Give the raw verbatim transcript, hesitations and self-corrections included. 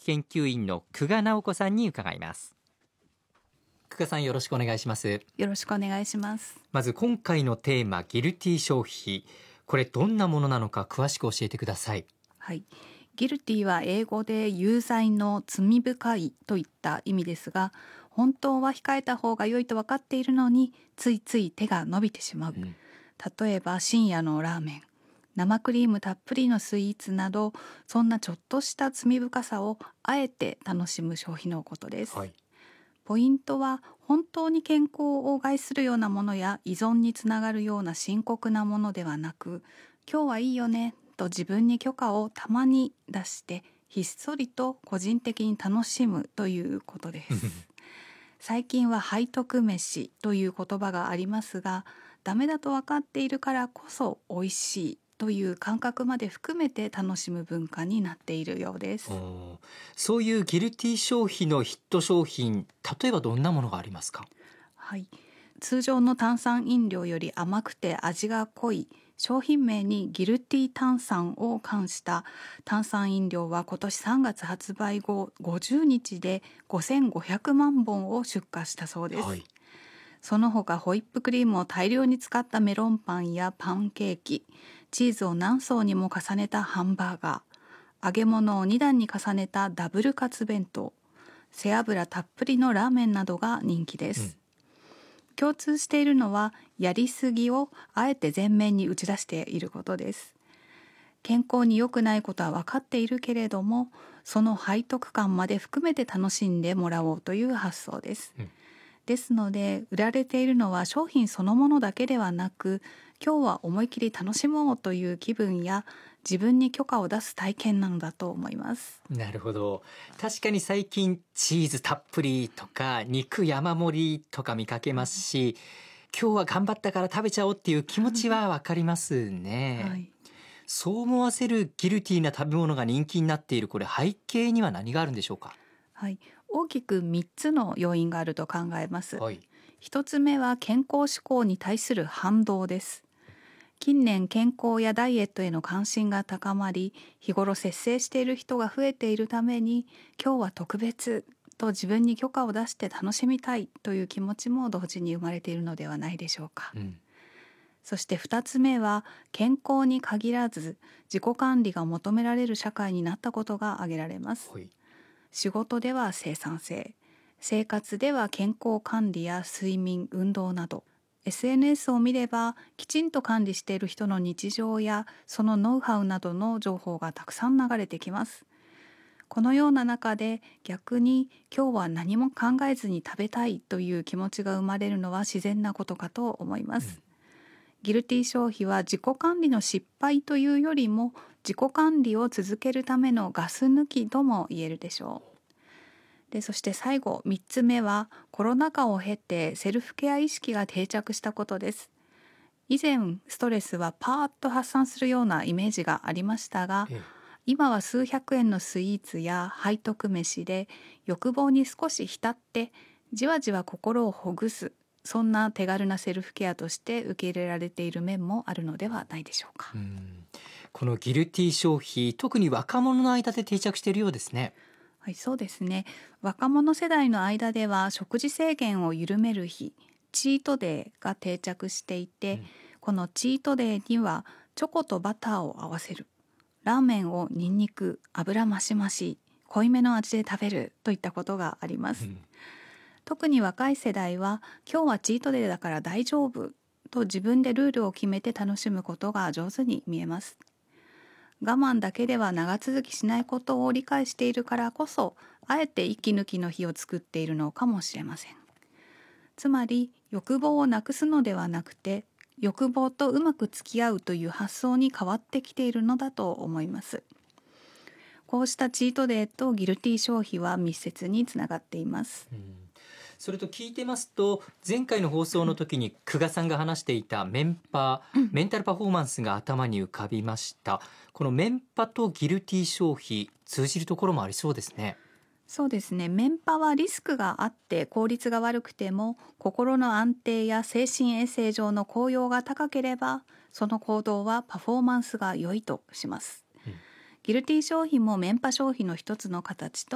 研究員の久我直子さんに伺います。久我さん、よろしくお願いします。 よろしくお願いします。 まず今回のテーマ、ギルティ消費、これどんなものなのか詳しく教えてください。 はい、ギルティは英語で有罪の罪深いといった意味ですが、本当は控えた方が良いと分かっているのについつい手が伸びてしまう、うん、例えば深夜のラーメン、生クリームたっぷりのスイーツなど、そんなちょっとした罪深さをあえて楽しむ消費のことです、はい、ポイントは本当に健康を害するようなものや依存につながるような深刻なものではなく、今日はいいよねと自分に許可をたまに出してひっそりと個人的に楽しむということです最近は背徳飯という言葉がありますが、ダメだと分かっているからこそ美味しいという感覚まで含めて楽しむ文化になっているようです。 そういうギルティ消費のヒット商品、例えばどんなものがありますか？ はい、通常の炭酸飲料より甘くて味が濃い商品名にギルティ炭酸を冠した炭酸飲料は今年さんがつ発売後ごじゅうにちでごせんごひゃくまんぼんを出荷したそうです、はい、その他ホイップクリームを大量に使ったメロンパンやパンケーキ、チーズを何層にも重ねたハンバーガー、揚げ物をにだんに重ねたダブルカツ弁当、背脂たっぷりのラーメンなどが人気です、うん、共通しているのはやりすぎをあえて前面に打ち出していることです。健康に良くないことは分かっているけれども、その背徳感まで含めて楽しんでもらおうという発想です、うん、ですので売られているのは商品そのものだけではなく、今日は思い切り楽しもうという気分や自分に許可を出す体験なのだと思います。 なるほど。確かに最近チーズたっぷりとか肉山盛りとか見かけますし、今日は頑張ったから食べちゃおうっていう気持ちはわかりますね、はい、そう思わせるギルティーな食べ物が人気になっている、これ背景には何があるんでしょうか？ はい、大きくみっつの要因があると考えます、はい、ひとつめは健康志向に対する反動です。近年健康やダイエットへの関心が高まり、日頃節制している人が増えているために、今日は特別と自分に許可を出して楽しみたいという気持ちも同時に生まれているのではないでしょうか、うん、そしてふたつめは健康に限らず自己管理が求められる社会になったことが挙げられます、はい、仕事では生産性、生活では健康管理や睡眠、運動など、エスエヌエス を見ればきちんと管理している人の日常やそのノウハウなどの情報がたくさん流れてきます。このような中で逆に今日は何も考えずに食べたいという気持ちが生まれるのは自然なことかと思います、うん、ギルティ消費は自己管理の失敗というよりも自己管理を続けるためのガス抜きとも言えるでしょう。でそして最後みっつめはコロナ禍を経てセルフケア意識が定着したことです。以前ストレスはパーッと発散するようなイメージがありましたが、ええ、今は数百円のスイーツや背徳飯で欲望に少し浸ってじわじわ心をほぐす、そんな手軽なセルフケアとして受け入れられている面もあるのではないでしょうか。うん、 このギルティ消費、特に若者の間で定着しているようですね。 はい、そうですね。若者世代の間では食事制限を緩める日、チートデーが定着していて、うん、このチートデーにはチョコとバターを合わせる、ラーメンをニンニク、油増し増し、濃いめの味で食べるといったことがあります、うん、特に若い世代は今日はチートデーだから大丈夫と自分でルールを決めて楽しむことが上手に見えます。我慢だけでは長続きしないことを理解しているからこそ、あえて息抜きの日を作っているのかもしれません。つまり欲望をなくすのではなくて、欲望とうまく付き合うという発想に変わってきているのだと思います。こうしたチートデーとギルティ消費は密接につながっています、うん、 それと聞いてますと、前回の放送の時に久我さんが話していたメンパ、うん、メンタルパフォーマンスが頭に浮かびました。このメンパとギルティ消費、通じるところもありそうですね。 そうですね。メンパはリスクがあって効率が悪くても、心の安定や精神衛生上の効用が高ければ、その行動はパフォーマンスが良いとします、うん、ギルティ消費もメンパ消費の一つの形と